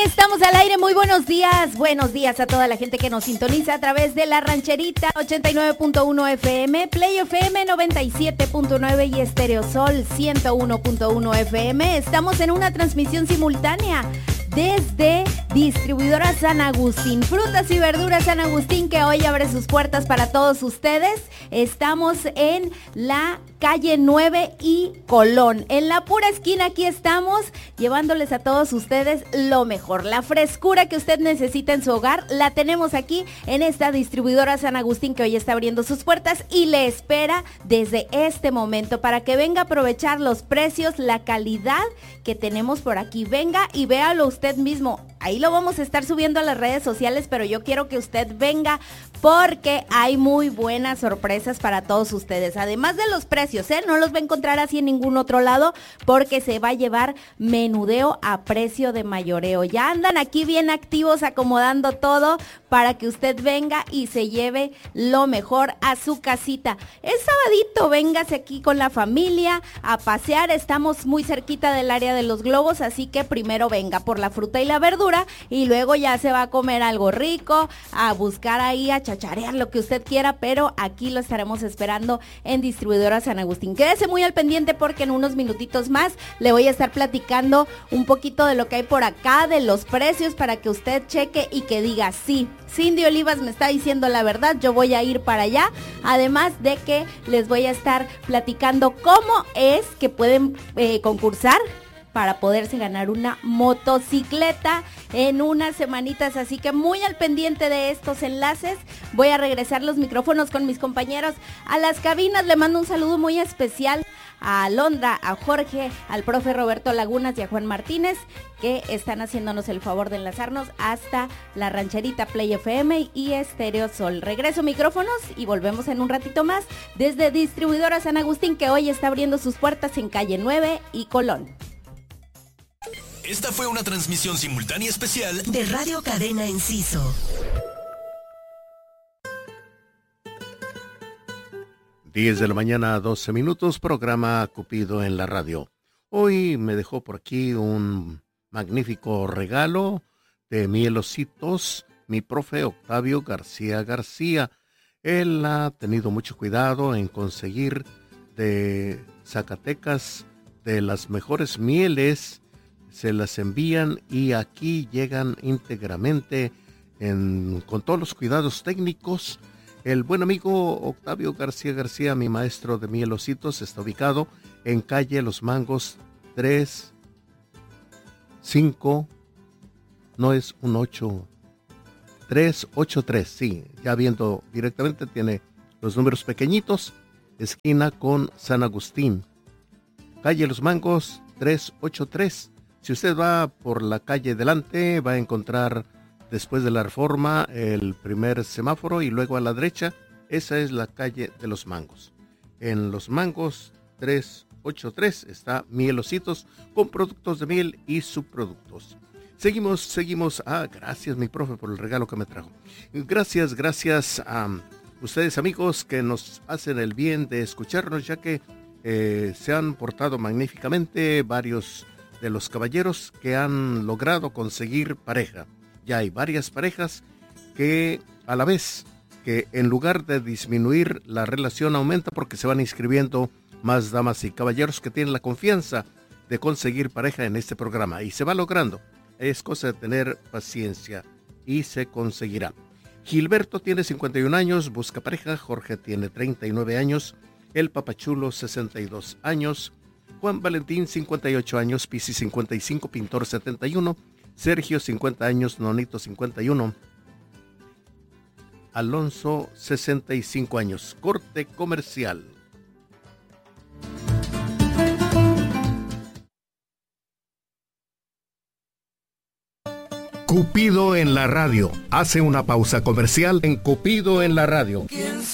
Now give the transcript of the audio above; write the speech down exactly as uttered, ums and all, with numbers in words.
Estamos al aire, muy buenos días, buenos días a toda la gente que nos sintoniza a través de La Rancherita ochenta y nueve punto uno F M, Play F M noventa y siete punto nueve y Estéreo Sol ciento uno punto uno F M. Estamos en una transmisión simultánea desde Distribuidora San Agustín, frutas y verduras San Agustín, que hoy abre sus puertas para todos ustedes. Estamos en la calle nueve y Colón, en la pura esquina. Aquí estamos llevándoles a todos ustedes lo mejor, la frescura que usted necesita en su hogar, la tenemos aquí en esta Distribuidora San Agustín, que hoy está abriendo sus puertas y le espera desde este momento para que venga a aprovechar los precios, la calidad que tenemos por aquí. Venga y véalo usted mismo. Ahí lo vamos a estar subiendo a las redes sociales, pero yo quiero que usted venga porque hay muy buenas sorpresas para todos ustedes. Además de los precios, ¿eh? No los va a encontrar así en ningún otro lado, porque se va a llevar menudeo a precio de mayoreo. Ya andan aquí bien activos acomodando todo para que usted venga y se lleve lo mejor a su casita. Es sabadito, véngase aquí con la familia a pasear. Estamos muy cerquita del área de los globos, así que primero venga por la fruta y la verdura y luego ya se va a comer algo rico, a buscar ahí, a chacharear lo que usted quiera, pero aquí lo estaremos esperando en Distribuidora San Agustín. Quédese muy al pendiente porque en unos minutitos más le voy a estar platicando un poquito de lo que hay por acá, de los precios, para que usted cheque y que diga sí. Cindy Olivas me está diciendo la verdad, yo voy a ir para allá, además de que les voy a estar platicando cómo es que pueden eh, concursar para poderse ganar una motocicleta en unas semanitas, así que muy al pendiente de estos enlaces. Voy a regresar los micrófonos con mis compañeros a las cabinas. Le mando un saludo muy especial a Alondra, a Jorge, al profe Roberto Lagunas y a Juan Martínez, que están haciéndonos el favor de enlazarnos hasta La Rancherita, Play F M y Estéreo Sol. Regreso micrófonos y volvemos en un ratito más desde Distribuidora San Agustín, que hoy está abriendo sus puertas en calle nueve y Colón. Esta fue una transmisión simultánea especial de Radio Cadena Enciso. diez de la mañana, doce minutos, programa Cupido en la radio. Hoy me dejó por aquí un magnífico regalo de mielositos, mi profe Octavio García García. Él ha tenido mucho cuidado en conseguir de Zacatecas de las mejores mieles. Se las envían y aquí llegan íntegramente en, con todos los cuidados técnicos. El buen amigo Octavio García García, mi maestro de mielositos, está ubicado en calle Los Mangos tres, cinco, no es un ocho, tres ocho tres, sí, ya viendo directamente tiene los números pequeñitos, esquina con San Agustín, calle Los Mangos tres ocho tres. Si usted va por la calle delante, va a encontrar después de la Reforma el primer semáforo y luego a la derecha, esa es la calle de Los Mangos. En Los Mangos tres ocho tres está Mielositos con productos de miel y subproductos. Seguimos, seguimos. Ah, gracias mi profe por el regalo que me trajo. Gracias, gracias a ustedes amigos que nos hacen el bien de escucharnos, ya que eh, se han portado magníficamente varios de los caballeros que han logrado conseguir pareja. Ya hay varias parejas que a la vez que en lugar de disminuir la relación aumenta porque se van inscribiendo más damas y caballeros que tienen la confianza de conseguir pareja en este programa y se va logrando. Es cosa de tener paciencia y se conseguirá. Gilberto tiene cincuenta y un años, busca pareja. Jorge tiene treinta y nueve años, el Papachulo sesenta y dos años, Juan Valentín cincuenta y ocho años, Pisi cincuenta y cinco, Pintor setenta y uno, Sergio cincuenta años, Nonito cincuenta y uno, Alonso sesenta y cinco años. Corte comercial. Cupido en la radio. Hace una pausa comercial en Cupido en la radio.